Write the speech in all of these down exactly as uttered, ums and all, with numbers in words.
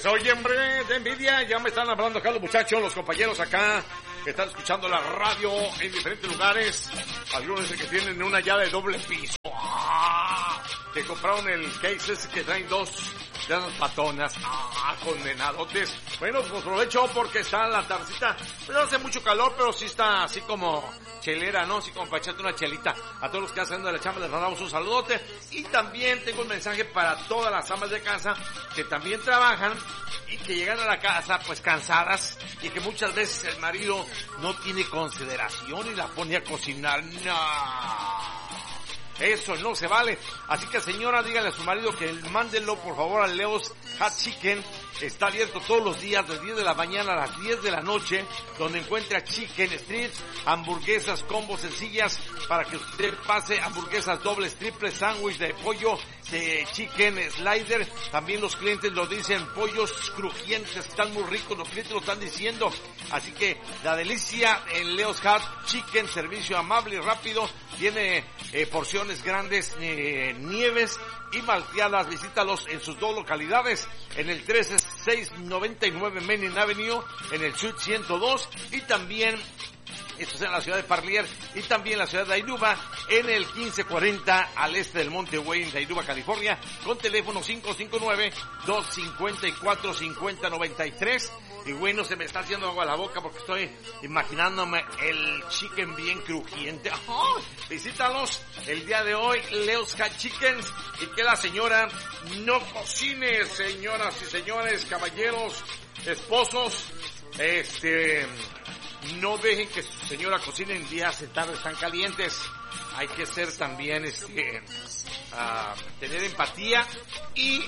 se oye, hombre, de envidia. Ya me están hablando acá los muchachos, los compañeros acá, que están escuchando la radio en diferentes lugares. Algunos que tienen una llave de doble piso. ¡Ah! Que compraron el case ese que traen dos de las patonas. ¡Ah! Condenadotes. Bueno, pues aprovecho porque está la tardecita. Pero hace mucho calor, pero sí está así como chelera, ¿no? Así como para echarte una chelita. A todos los que hacen de la chamba les mandamos un saludote. Y también tengo un mensaje para todas las amas de casa que también trabajan y que llegan a la casa pues cansadas y que muchas veces el marido no tiene consideración y la pone a cocinar. No. Eso no se vale. Así que, señora, dígale a su marido que mándelo por favor a Leo's Hot Chicken. Está abierto todos los días de diez de la mañana a las diez de la noche, donde encuentra chicken strips, hamburguesas, combos sencillas para que usted pase, hamburguesas dobles, triples, sándwich de pollo, de chicken slider. También los clientes lo dicen, pollos crujientes, están muy ricos, los clientes lo están diciendo. Así que la delicia en Leo's Hot Chicken, servicio amable y rápido, tiene eh, porciones grandes, eh, nieves y malteadas. Visítalos en sus dos localidades, en el trece seiscientos noventa y nueve Main Avenue, en el Suite ciento dos, y también, esto es en la ciudad de Parlier, y también en la ciudad de Aruba, en el quince cuarenta al este del Monte Wayne de Aruba, California, con teléfono cinco cinco nueve, dos cinco cuatro, cinco cero nueve tres. Y bueno, se me está haciendo agua a la boca porque estoy imaginándome el chicken bien crujiente. ¡Oh! Visítalos el día de hoy, Leo's Hot Chickens, y que la señora no cocine, señoras y señores, caballeros, esposos, este, no dejen que su señora cocine en días de tarde tan calientes. Hay que ser también, este, uh, tener empatía y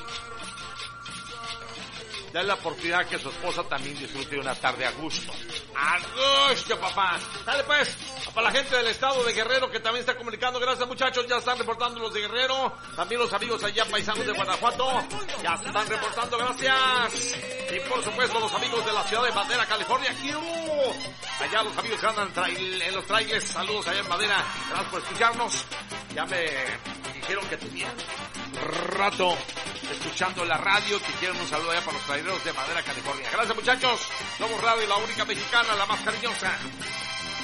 darle la oportunidad que su esposa también disfrute una tarde a gusto. ¡A gusto, papá! Dale pues, para la gente del estado de Guerrero que también está comunicando. Gracias, muchachos, ya están reportando los de Guerrero. También los amigos allá paisanos de Guanajuato ya están reportando, gracias. Y por supuesto los amigos de la ciudad de Madera, California. Allá los amigos que andan trail, en los trailers, saludos allá en Madera. Gracias por escucharnos. Ya me dijeron que tenían rato escuchando la radio, que quieren un saludo allá para los traileros de Madera, California. Gracias, muchachos. Somos Radio, la única mexicana, la más cariñosa.